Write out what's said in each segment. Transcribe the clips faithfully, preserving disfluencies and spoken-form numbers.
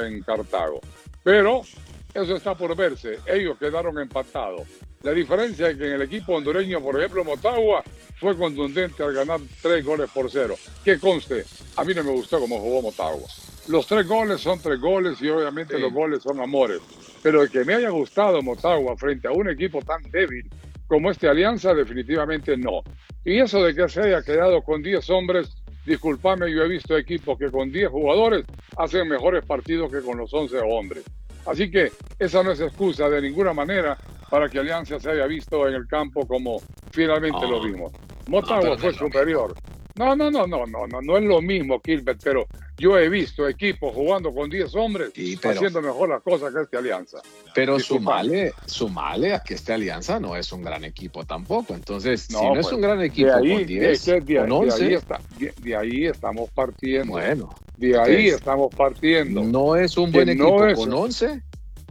en Cartago. Pero eso está por verse. Ellos quedaron empatados. La diferencia es que en el equipo hondureño, por ejemplo, Motagua, fue contundente al ganar tres goles por cero. Que conste, a mí no me gustó cómo jugó Motagua. Los tres goles son tres goles y obviamente sí, los goles son amores. Pero el que me haya gustado Motagua frente a un equipo tan débil como este Alianza, definitivamente no. Y eso de que se haya quedado con diez hombres, discúlpame, yo he visto equipos que con diez jugadores hacen mejores partidos que con los once hombres. Así que esa no es excusa de ninguna manera para que Alianza se haya visto en el campo como finalmente oh, lo vimos. Motagua no, fue superior. No, no, no, no, no, no, no es lo mismo, Gilbert, pero yo he visto equipos jugando con diez hombres sí, pero, haciendo mejor las cosas que este Alianza. Pero sumale, sumale a que este Alianza no es un gran equipo tampoco. Entonces, no, si no pues, es un gran equipo ahí, con diez, de, de, con once... De ahí, está, de, de ahí estamos partiendo. Bueno. De ahí estamos partiendo. ¿No es un buen equipo no con once?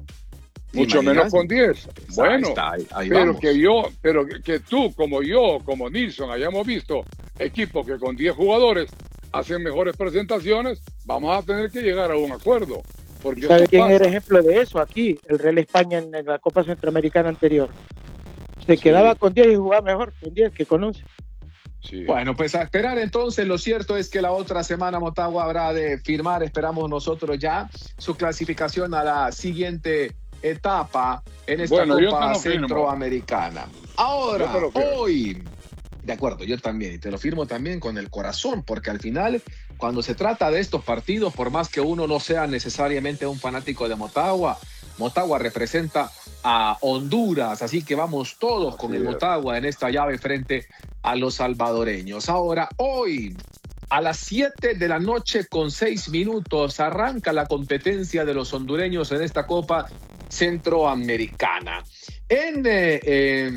Mucho menos con diez. Bueno, está, ahí, ahí pero vamos. que yo, pero que, que tú, como yo, como Nilsson, hayamos visto equipos que con diez jugadores hacen mejores presentaciones, vamos a tener que llegar a un acuerdo. Porque ¿sabe quién pasa? Era ejemplo de eso aquí? El Real España en la Copa Centroamericana anterior. Se sí. quedaba con diez y jugaba mejor con diez que con once. Sí. Bueno, pues a esperar entonces. Lo cierto es que la otra semana Motagua habrá de firmar, esperamos nosotros ya, su clasificación a la siguiente etapa en esta bueno, Copa Centroamericana. Ahora, hoy, de acuerdo, yo también, y te lo firmo también con el corazón, porque al final, cuando se trata de estos partidos, por más que uno no sea necesariamente un fanático de Motagua, Motagua representa a Honduras, así que vamos todos con el Motagua en esta llave frente a los salvadoreños. Ahora, hoy, a las siete de la noche con seis minutos, arranca la competencia de los hondureños en esta Copa Centroamericana. En, eh, eh,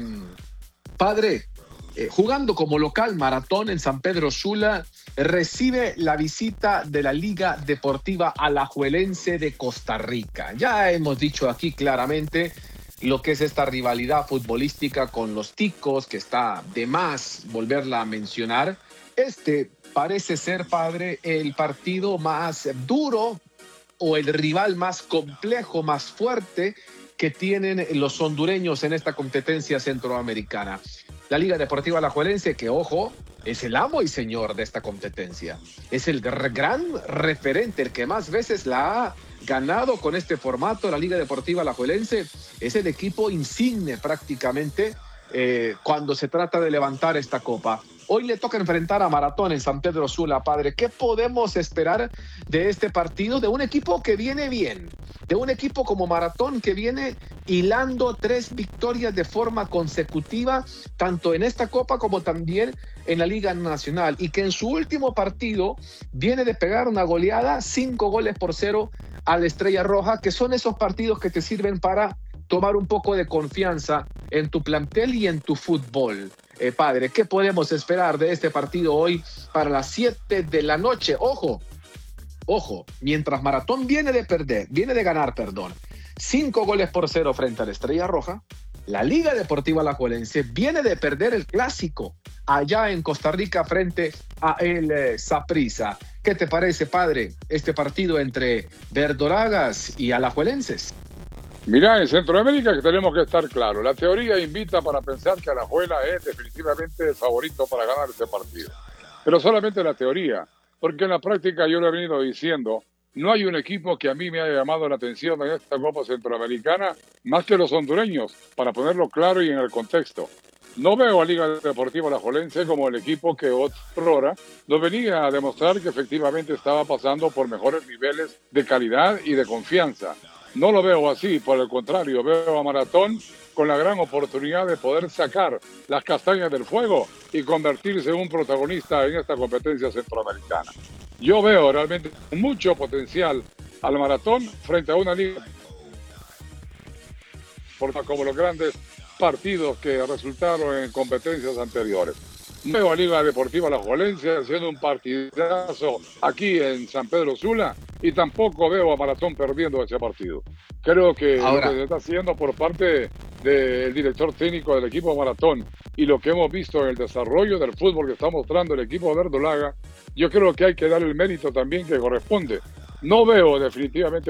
padre, eh, jugando como local, Maratón en San Pedro Sula recibe la visita de la Liga Deportiva Alajuelense de Costa Rica. Ya hemos dicho aquí claramente lo que es esta rivalidad futbolística con los ticos, que está de más volverla a mencionar. Este parece ser, padre, el partido más duro o el rival más complejo, más fuerte que tienen los hondureños en esta competencia centroamericana. La Liga Deportiva Alajuelense, que ojo, es el amo y señor de esta competencia. Es el gran referente, el que más veces la ha ganado con este formato. La Liga Deportiva Alajuelense es el equipo insigne prácticamente eh, cuando se trata de levantar esta copa. Hoy le toca enfrentar a Maratón en San Pedro Sula, padre. ¿Qué podemos esperar de este partido? De un equipo que viene bien, de un equipo como Maratón que viene hilando tres victorias de forma consecutiva, tanto en esta Copa como también en la Liga Nacional, y que en su último partido viene de pegar una goleada, cinco goles por cero a la Estrella Roja, que son esos partidos que te sirven para tomar un poco de confianza en tu plantel y en tu fútbol. Eh, padre, ¿qué podemos esperar de este partido hoy para las siete de la noche? Ojo, ojo, mientras Maratón viene de perder, viene de ganar, perdón, cinco goles por cero frente a la Estrella Roja, la Liga Deportiva Alajuelense viene de perder el clásico allá en Costa Rica frente a el eh, Saprissa. ¿Qué te parece, padre, este partido entre verdolagas y alajuelenses? Mirá, en Centroamérica que tenemos que estar claros. La teoría invita para pensar que Alajuela es definitivamente el favorito para ganar este partido. Pero solamente la teoría, porque en la práctica yo lo he venido diciendo, no hay un equipo que a mí me haya llamado la atención en esta Copa Centroamericana más que los hondureños, para ponerlo claro y en el contexto. No veo a Liga Deportiva Alajuelense como el equipo que otrora nos venía a demostrar que efectivamente estaba pasando por mejores niveles de calidad y de confianza. No lo veo así, por el contrario, veo a Maratón con la gran oportunidad de poder sacar las castañas del fuego y convertirse en un protagonista en esta competencia centroamericana. Yo veo realmente mucho potencial al Maratón frente a una liga como los grandes partidos que resultaron en competencias anteriores. No veo a Liga Deportiva Alajuelense haciendo un partidazo aquí en San Pedro Sula y tampoco veo a Maratón perdiendo ese partido. Creo que Ahora. lo que se está haciendo por parte del director técnico del equipo Maratón y lo que hemos visto en el desarrollo del fútbol que está mostrando el equipo verdolaga, yo creo que hay que dar el mérito también que corresponde. No veo definitivamente